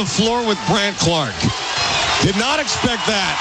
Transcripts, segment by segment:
the floor with Brant Clark. Did not expect that.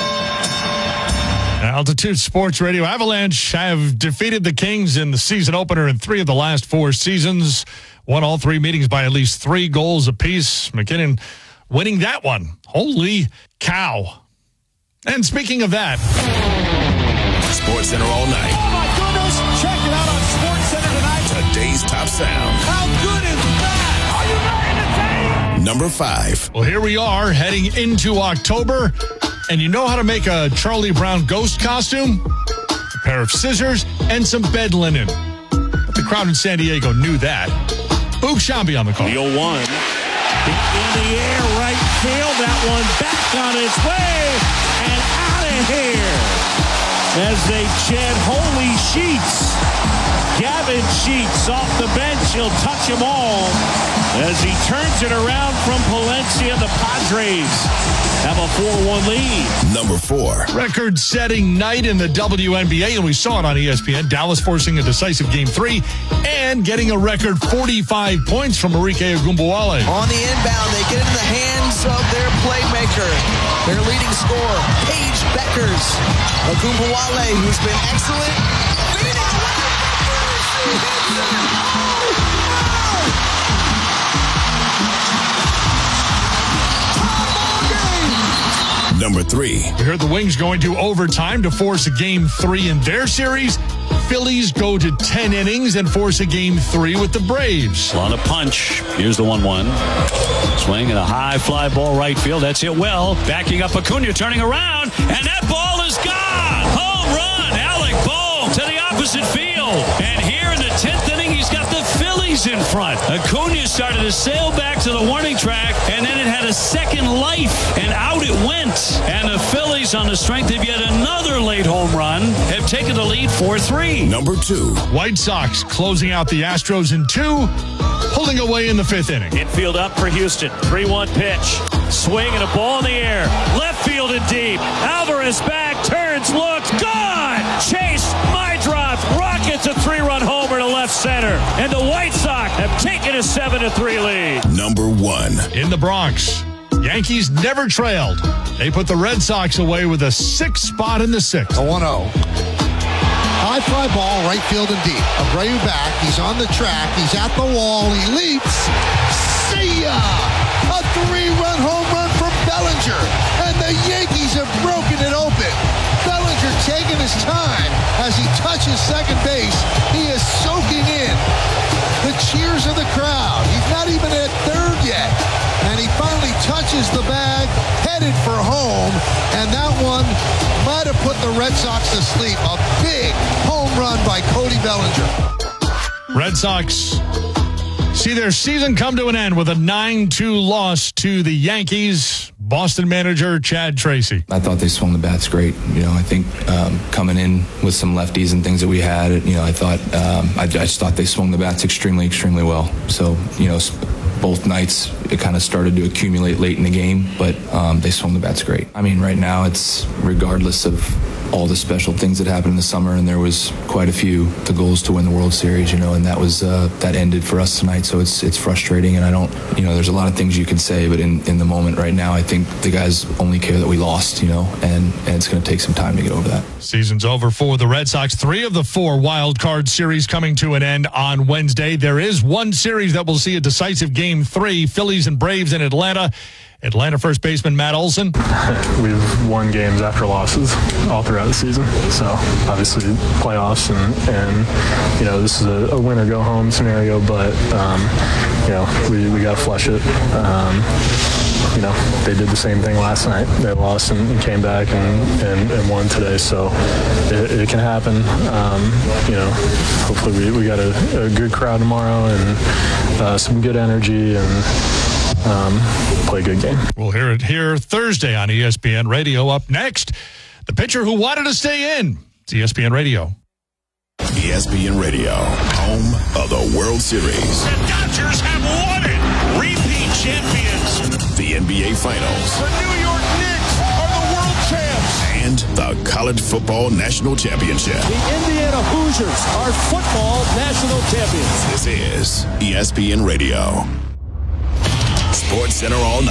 Altitude Sports Radio. Avalanche have defeated the Kings in the season opener in 3 of the last 4 seasons. Won all 3 meetings by at least 3 goals apiece. McKinnon winning that one. Holy cow. And speaking of that, Sports Center all night. Oh my goodness! Check it out on Sports Center tonight. Today's top sound. How good is that? Are you ready to take? Number 5. well, here we are heading into October. And you know how to make a Charlie Brown ghost costume? A pair of scissors and some bed linen. But the crowd in San Diego knew that. Boog Sciambi on the call. The 0-1. In the air, right field. That one back on its way. And out of here. As they chant holy sheets. Gavin Sheets off the bench. He'll touch them all. As he turns it around from Palencia, the Padres have a 4-1 lead. Number 4. Record-setting night in the WNBA, and we saw it on ESPN. Dallas forcing a decisive Game 3 and getting a record 45 points from Marike Ogunbowale. On the inbound, they get it in the hands of their playmaker, their leading scorer, Paige Beckers. Ogunbowale, who's been excellent. Feeding away. She hits it. Number 3. We heard the Wings going to overtime to force a Game 3 in their series. Phillies go to 10 innings and force a Game 3 with the Braves. On a punch. Here's the 1-1. Swing and a high fly ball right field. That's hit well. Backing up Acuna, turning around, and that ball is gone. Home run. Alec Bohm to the opposite field. And here in the 10th inning, he's got the Phillies in front. Acuna started to sail back to the warning track, and then it had a second life, and out it went. And the Phillies, on the strength of yet another late home run, have taken the lead 4-3. Number 2. White Sox closing out the Astros in 2, pulling away in the 5th inning. Infield up for Houston. 3-1 pitch. Swing and a ball in the air. Left field and deep. Alvarez back, turns, looks, gone! Chase, my drop. Rockets a 3-run homer to left center. And the White Sox have taken a 7-3 lead. Number 1. In the Bronx, Yankees never trailed. They put the Red Sox away with a 6th spot in the 6th. 1-0. High fly ball, right field and deep. Abreu back. He's on the track. He's at the wall. He leaps. See ya! A 3-run home run from Bellinger. And the Yankees have broken it open. Bellinger taking his time as he touches second base. He is soaking in the cheers of the crowd. He's not even at third yet. And he finally touches the bag, headed for home. And that one might have put the Red Sox to sleep. A big home run by Cody Bellinger. Red Sox see their season come to an end with a 9-2 loss to the Yankees. Boston manager Chad Tracy. I thought they swung the bats great. I think coming in with some lefties and things that we had, I thought I just thought they swung the bats extremely, extremely well. So, both nights it kind of started to accumulate late in the game, but they swung the bats great. I mean, right now it's regardless of all the special things that happened in the summer, and there was quite a few, the goals to win the World Series, and that was that ended for us tonight. So it's frustrating, and I don't, there's a lot of things you can say, but in the moment right now, I think the guys only care that we lost, and it's going to take some time to get over that. Season's over for the Red Sox. 3 of the 4 wild card series coming to an end on Wednesday. There is one series that will see a decisive Game 3, Phillies and Braves in Atlanta. Atlanta first baseman Matt Olson. We've won games after losses all throughout the season. So obviously playoffs and this is a win or go home scenario, but we got to flush it. They did the same thing last night. They lost and came back and won today. So it can happen. Hopefully we got a good crowd tomorrow and some good energy and play a good game. We'll hear it here Thursday on ESPN Radio. Up next, the pitcher who wanted to stay in. It's ESPN Radio. ESPN Radio, home of the World Series. The Dodgers have won it. Repeat champions. The NBA Finals. The New York Knicks are the world champs. And the College Football National Championship. The Indiana Hoosiers are football national champions. This is ESPN Radio. Sports Center all night.